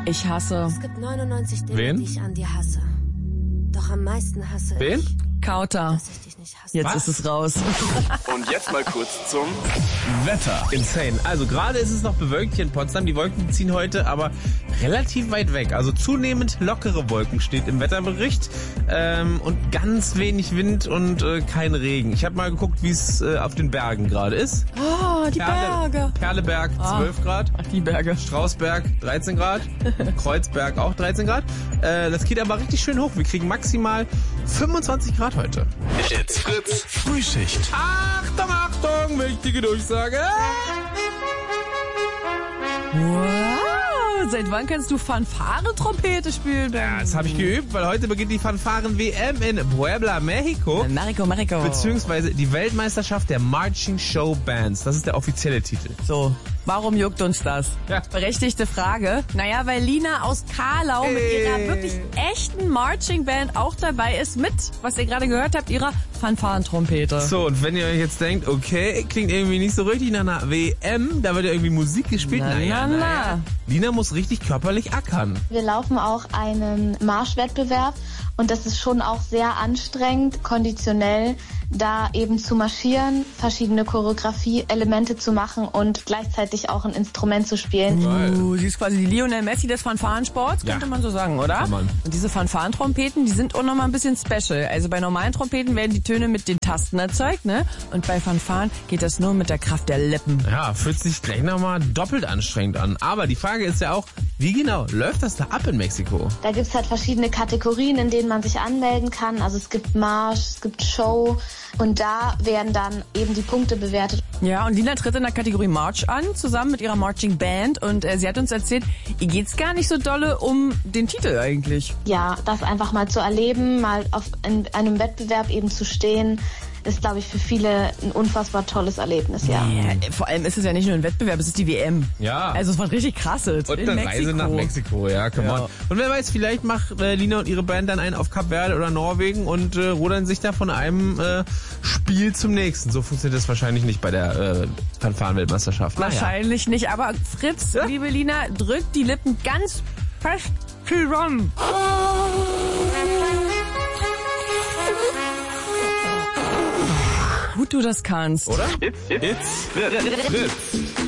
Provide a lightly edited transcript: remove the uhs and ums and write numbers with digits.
Ich hasse. Es gibt 99 Dinge, Wen? die ich an dir hasse. Doch am meisten hasse Wen? ich, Kauter. dass ich dich nicht hasse. Jetzt Was? ist es raus. Und jetzt mal kurz zum Wetter. Insane. Also gerade ist es noch bewölkt hier in Potsdam. Die Wolken ziehen heute aber relativ weit weg. Also zunehmend lockere Wolken steht im Wetterbericht. Und ganz wenig Wind und kein Regen. Ich habe mal geguckt, wie es auf den Bergen gerade ist. Oh, die Berge. Perleberg 12 Grad. Ach, die Berge. Strausberg 13 Grad. Kreuzberg auch 13 Grad. Das geht aber richtig schön hoch. Wir kriegen maximal 25 Grad heute. It's Fritz Frühschicht. Achtung, Achtung, wichtige Durchsage. Wow, seit wann kannst du Fanfare-Trompete spielen? Ja, das habe ich geübt, weil heute beginnt die Fanfaren-WM in Puebla, Mexiko. Mexiko. Beziehungsweise die Weltmeisterschaft der Marching Show Bands. Das ist der offizielle Titel. So, warum juckt uns das? Ja. Berechtigte Frage. Naja, weil Lina aus Karlau mit ihrer wirklich echten Marching Band auch dabei ist mit, was ihr gerade gehört habt, ihrer Fanfarentrompete. So, und wenn ihr euch jetzt denkt, okay, klingt irgendwie nicht so richtig nach einer WM, da wird ja irgendwie Musik gespielt. Na. Lina muss richtig körperlich ackern. Wir laufen auch einen Marschwettbewerb und das ist schon auch sehr anstrengend, konditionell, da eben zu marschieren, verschiedene Choreografie-Elemente zu machen und gleichzeitig auch ein Instrument zu spielen. Sie ist quasi die Lionel Messi des Fanfarensports, könnte man so sagen, oder? Kann man. Und diese Fanfarentrompeten, die sind auch nochmal ein bisschen special. Also bei normalen Trompeten werden die Töne mit den Tasten erzeugt, ne? Und bei Fanfaren geht das nur mit der Kraft der Lippen. Ja, fühlt sich gleich nochmal doppelt anstrengend an. Aber die Frage ist ja auch, wie genau läuft das da ab in Mexiko? Da gibt's halt verschiedene Kategorien, in denen man sich anmelden kann. Also es gibt Marsch, es gibt Show und da werden dann eben die Punkte bewertet. Ja, und Lina tritt in der Kategorie March an, zusammen mit ihrer Marching Band. Und sie hat uns erzählt, ihr geht's gar nicht so dolle um den Titel eigentlich. Ja, das einfach mal zu erleben, mal in einem Wettbewerb eben zu stehen, ist, glaube ich, für viele ein unfassbar tolles Erlebnis, ja. Ja, vor allem ist es ja nicht nur ein Wettbewerb, es ist die WM. Ja. Also es war richtig krasses. Und in eine Mexiko. Reise nach Mexiko, ja, come on. Und wer weiß, vielleicht macht Lina und ihre Band dann einen auf Kap Verde oder Norwegen und rudern sich da von einem Spiel zum nächsten. So funktioniert das wahrscheinlich nicht bei der Fanfaren-Weltmeisterschaft. Wahrscheinlich nicht, aber Fritz, liebe Lina, drückt die Lippen ganz fest zusammen. Gut du das kannst. Oder? It's Fritz.